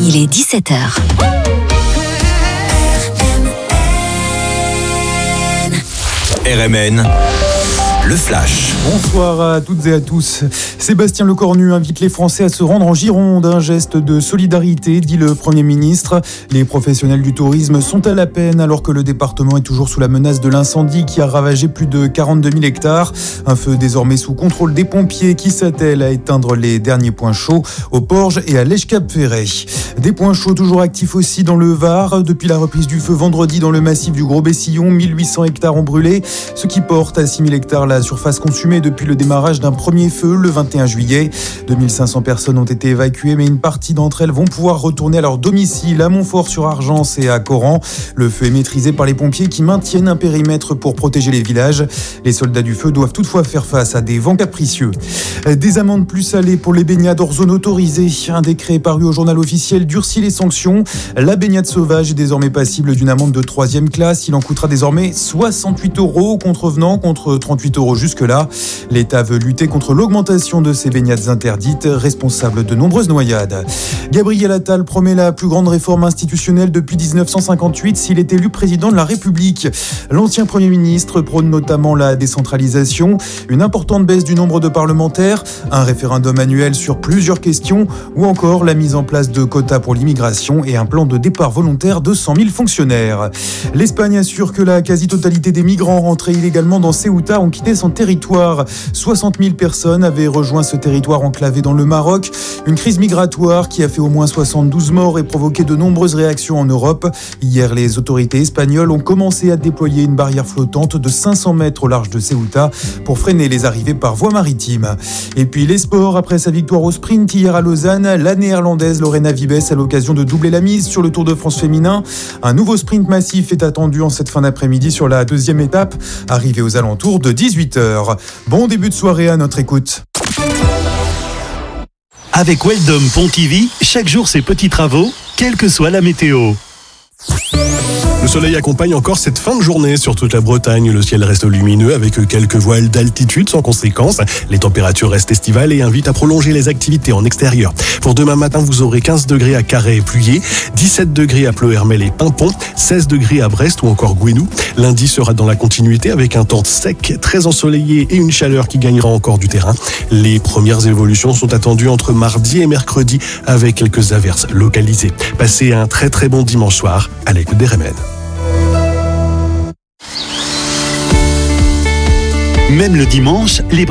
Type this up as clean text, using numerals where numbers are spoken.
Il est 17h. RMN, le Flash. Bonsoir à toutes et à tous. Sébastien Lecornu invite les Français à se rendre en Gironde. Un geste de solidarité, dit le Premier ministre. Les professionnels du tourisme sont à la peine alors que le département est toujours sous la menace de l'incendie qui a ravagé plus de 42 000 hectares. Un feu désormais sous contrôle des pompiers qui s'attellent à éteindre les derniers points chauds au Porge et à l'Èche-Cap-Ferret. Des points chauds toujours actifs aussi dans le Var. Depuis la reprise du feu vendredi dans le massif du Gros-Bessillon, 1800 hectares ont brûlé, ce qui porte à 6000 hectares la surface consumée depuis le démarrage d'un premier feu le 21 juillet. 2500 personnes ont été évacuées, mais une partie d'entre elles vont pouvoir retourner à leur domicile à Montfort-sur-Argence et à Coran. Le feu est maîtrisé par les pompiers qui maintiennent un périmètre pour protéger les villages. Les soldats du feu doivent toutefois faire face à des vents capricieux. Des amendes plus salées pour les baignades hors zone autorisée. Un décret paru au journal officiel durcit les sanctions. La baignade sauvage est désormais passible d'une amende de 3e classe. Il en coûtera désormais 68 € aux contrevenants contre 38 € jusque-là. L'État veut lutter contre l'augmentation de ces baignades interdites, responsables de nombreuses noyades. Gabriel Attal promet la plus grande réforme institutionnelle depuis 1958 s'il est élu président de la République. L'ancien Premier ministre prône notamment la décentralisation, une importante baisse du nombre de parlementaires, un référendum annuel sur plusieurs questions ou encore la mise en place de quotas pour l'immigration et un plan de départ volontaire de 100 000 fonctionnaires. L'Espagne assure que la quasi-totalité des migrants rentrés illégalement dans Ceuta ont quitté son territoire. 60 000 personnes avaient rejoint ce territoire enclavé dans le Maroc. Une crise migratoire qui a fait au moins 72 morts et provoqué de nombreuses réactions en Europe. Hier, les autorités espagnoles ont commencé à déployer une barrière flottante de 500 mètres au large de Ceuta pour freiner les arrivées par voie maritime. Et puis les sports, après sa victoire au sprint hier à Lausanne, la néerlandaise Lorena Wiebes a l'occasion de doubler la mise sur le Tour de France féminin. Un nouveau sprint massif est attendu en cette fin d'après-midi sur la 2e étape, arrivée aux alentours de 18h. Bon début de soirée à notre écoute. Avec Weldom Pontivy, chaque jour ses petits travaux, quelle que soit la météo. Le soleil accompagne encore cette fin de journée sur toute la Bretagne. Le ciel reste lumineux avec quelques voiles d'altitude sans conséquence. Les températures restent estivales et invitent à prolonger les activités en extérieur. Pour demain matin, vous aurez 15 degrés à Carhaix et Pluyé, 17 degrés à Pleuhermel et Pimpon, 16 degrés à Brest ou encore Gouesnou. Lundi sera dans la continuité avec un temps sec, très ensoleillé et une chaleur qui gagnera encore du terrain. Les premières évolutions sont attendues entre mardi et mercredi avec quelques averses localisées. Passez un très très bon dimanche soir à l'écoute des RMN. Même le dimanche, les